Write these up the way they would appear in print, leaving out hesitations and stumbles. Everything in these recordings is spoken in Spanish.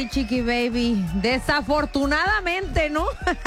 mi Chiqui Baby. Desafortunadamente, ¿no?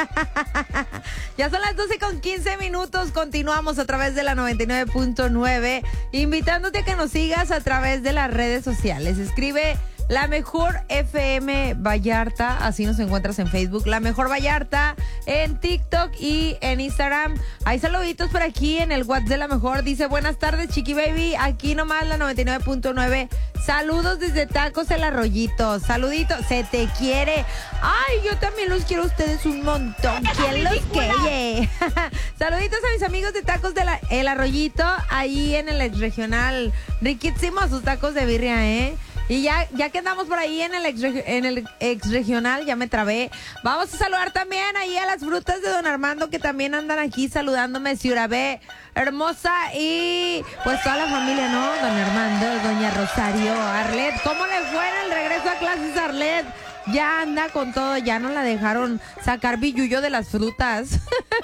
Ya son las 12:15. Continuamos a través de la 99.9. Invitándote a que nos sigas a través de las redes sociales. Escribe La Mejor FM Vallarta, así nos encuentras en Facebook, La Mejor Vallarta, en TikTok y en Instagram. Hay saluditos por aquí en el WhatsApp de La Mejor. Dice, buenas tardes, Chiqui Baby, aquí nomás la 99.9. Saludos desde Tacos El Arroyito. Saluditos, se te quiere. Ay, yo también los quiero a ustedes un montón. ¿Quién los quiere? Saluditos a mis amigos de Tacos El Arroyito, ahí en el ex regional. Riquísimos sus tacos de birria, ¿eh? Y ya que andamos por ahí en el ex regional, ya me trabé. Vamos a saludar también ahí a las frutas de Don Armando, que también andan aquí saludándome. Ciudad B, hermosa, y pues toda la familia, ¿no? Don Armando, Doña Rosario, Arlet. ¿Cómo le fue en el regreso a clases, Arlet? Ya anda con todo, ya no la dejaron sacar billullo de las frutas.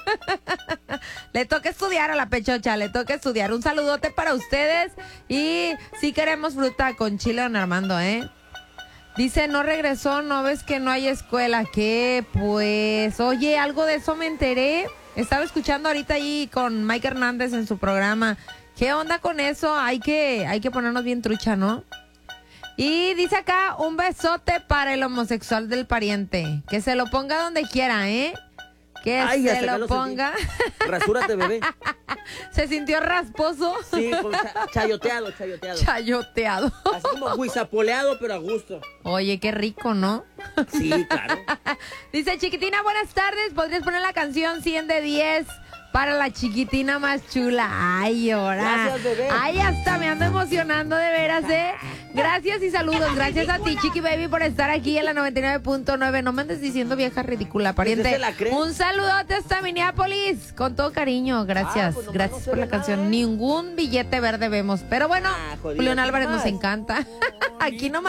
Le toca estudiar a la pechocha, le toca estudiar. Un saludote para ustedes. Y sí queremos fruta con chile, Don Armando, ¿eh? Dice, no regresó, no ves que no hay escuela. ¿Qué? Pues, oye, algo de eso me enteré. Estaba escuchando ahorita ahí con Mike Hernández en su programa. ¿Qué onda con eso? Hay que ponernos bien trucha, ¿no? Y dice acá, un besote para el homosexual del pariente. Que se lo ponga donde quiera, ¿eh? Que se lo ponga. Rasúrate, bebé. ¿Se sintió rasposo? Sí, chayoteado. Chayoteado. Así como guisapoleado, pero a gusto. Oye, qué rico, ¿no? Sí, claro. Dice, chiquitina, buenas tardes. ¿Podrías poner la canción 100 de 10 para la chiquitina más chula? Ay, ahora. Gracias, bebé. Ay, hasta me ando emocionando de veras, ¿eh? Gracias y saludos. Gracias a ti, Chiqui Baby, por estar aquí en la 99.9. No me andes diciendo vieja ridícula, pariente. Un saludote hasta Minneapolis. Con todo cariño. Gracias. Pues gracias no por la canción. Ningún billete verde vemos. Pero bueno, Julián Álvarez nos encanta. Aquí nomás.